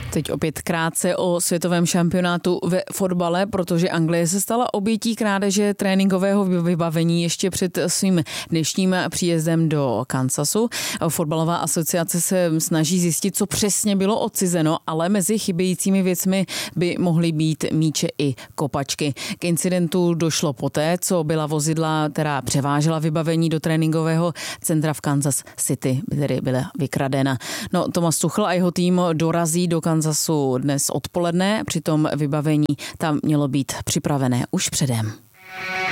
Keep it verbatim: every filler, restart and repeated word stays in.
Teď opět krátce o světovém šampionátu ve fotbale, protože Anglie se stala obětí krádeže tréninkového vybavení ještě před svým dnešním příjezdem do Kansasu. Fotbalová asociace se snaží zjistit, co přesně bylo odcizeno, ale mezi chybějícími věcmi by mohly být míče i kopačky. K incidentu došlo poté, co byla vozidla, která převážela vybavení do tréninkového centra v Kansas City, tedy byla vykradena. No, Thomas Tuchel a jeho tým dorazí do Kansasu dnes odpoledne, přitom vybavení tam mělo být připravené už předem.